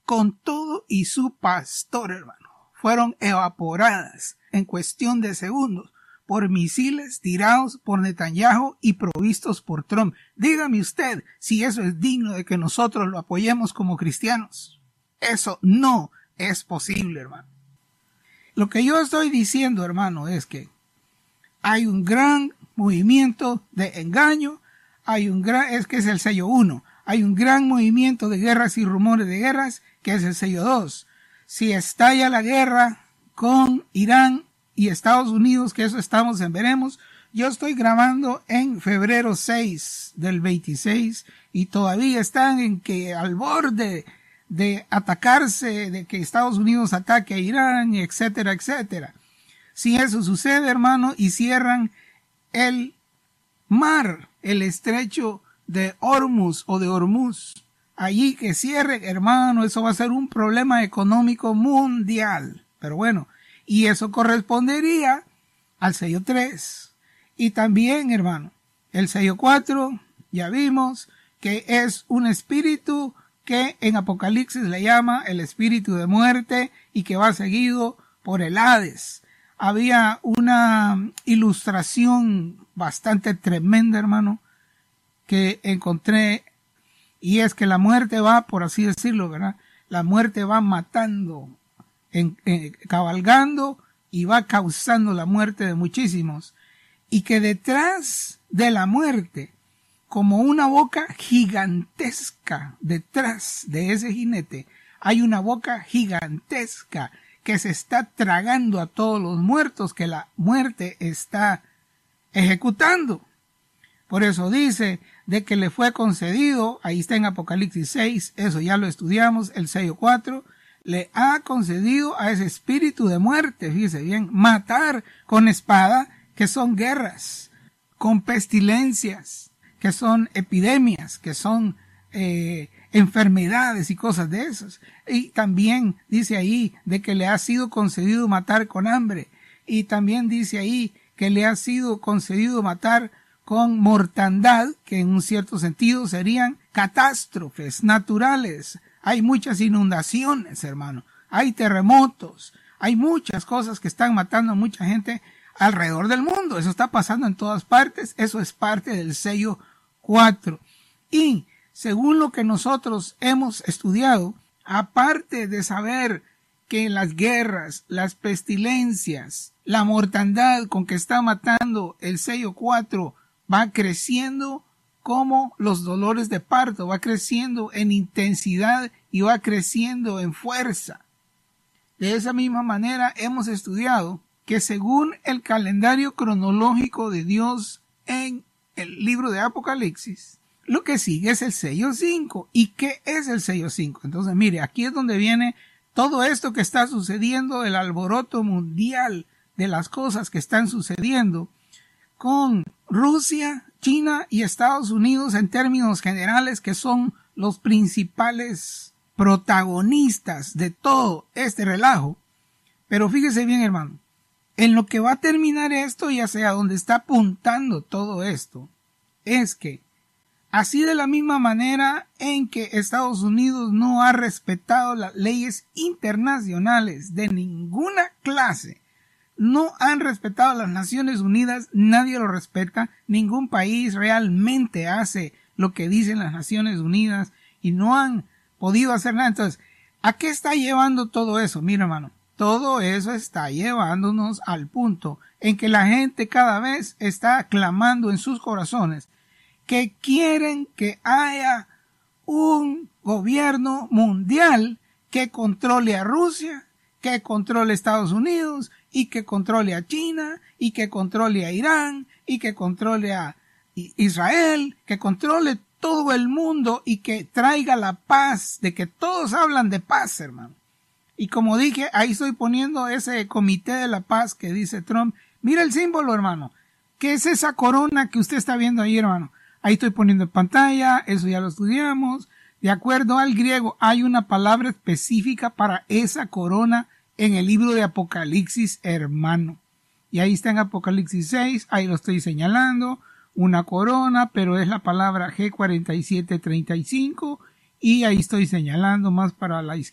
con todo y su pastor, hermano, fueron evaporadas en cuestión de segundos por misiles tirados por Netanyahu y provistos por Trump. Dígame usted si eso es digno de que nosotros lo apoyemos como cristianos. Eso no es posible, hermano. Lo que yo estoy diciendo, hermano, es que hay un gran movimiento de engaño, es que es el sello 1. Hay un gran movimiento de guerras y rumores de guerras, que es el sello 2. Si estalla la guerra con Irán y Estados Unidos, que eso estamos en veremos, yo estoy grabando en febrero 6 del 26 y todavía están en que al borde de atacarse, de que Estados Unidos ataque a Irán, etcétera, etcétera. Si eso sucede, hermano, y cierran el mar, el estrecho de Hormuz o de Hormuz, allí que cierre, hermano, eso va a ser un problema económico mundial. Pero bueno, y eso correspondería al sello 3. Y también, hermano, el sello 4, ya vimos que es un espíritu que en Apocalipsis le llama el espíritu de muerte y que va seguido por el Hades. Había una ilustración bastante tremenda, hermano, que encontré, y es que la muerte va, por así decirlo, ¿verdad? La muerte va matando, cabalgando y va causando la muerte de muchísimos. Y que detrás de la muerte, como una boca gigantesca, detrás de ese jinete, hay una boca gigantesca que se está tragando a todos los muertos que la muerte está ejecutando. Por eso dice de que le fue concedido, ahí está en Apocalipsis 6, eso ya lo estudiamos, el sello 4, le ha concedido a ese espíritu de muerte, fíjese bien, matar con espada, que son guerras, con pestilencias, que son epidemias, que son enfermedades y cosas de esas. Y también dice ahí de que le ha sido concedido matar con hambre. Y también dice ahí que le ha sido concedido matar con mortandad, que en un cierto sentido serían catástrofes naturales. Hay muchas inundaciones, hermano. Hay terremotos. Hay muchas cosas que están matando a mucha gente alrededor del mundo. Eso está pasando en todas partes. Eso es parte del sello 4. Y según lo que nosotros hemos estudiado, aparte de saber que las guerras, las pestilencias, la mortandad con que está matando el sello 4 va creciendo como los dolores de parto, va creciendo en intensidad y va creciendo en fuerza. De esa misma manera hemos estudiado que según el calendario cronológico de Dios en el libro de Apocalipsis, lo que sigue es el sello 5. ¿Y qué es el sello 5? Entonces, mire, aquí es donde viene todo esto que está sucediendo, el alboroto mundial de las cosas que están sucediendo con Rusia, China y Estados Unidos en términos generales, que son los principales protagonistas de todo este relajo. Pero fíjese bien, hermano, en lo que va a terminar esto y hacia donde está apuntando todo esto, es que así de la misma manera en que Estados Unidos no ha respetado las leyes internacionales de ninguna clase, no han respetado las Naciones Unidas, nadie lo respeta, ningún país realmente hace lo que dicen las Naciones Unidas y no han podido hacer nada. Entonces, ¿a qué está llevando todo eso? Mira, hermano, todo eso está llevándonos al punto en que la gente cada vez está clamando en sus corazones que quieren que haya un gobierno mundial que controle a Rusia, que controle a Estados Unidos y que controle a China y que controle a Irán y que controle a Israel, que controle todo el mundo y que traiga la paz, de que todos hablan de paz, hermano. Y como dije, ahí estoy poniendo ese comité de la paz que dice Trump. Mira el símbolo, hermano. ¿Qué es esa corona que usted está viendo ahí, hermano? Ahí estoy poniendo en pantalla, eso ya lo estudiamos. De acuerdo al griego, hay una palabra específica para esa corona en el libro de Apocalipsis, hermano. Y ahí está en Apocalipsis 6, ahí lo estoy señalando, una corona, pero es la palabra G4735, y ahí estoy señalando más para la izquierda.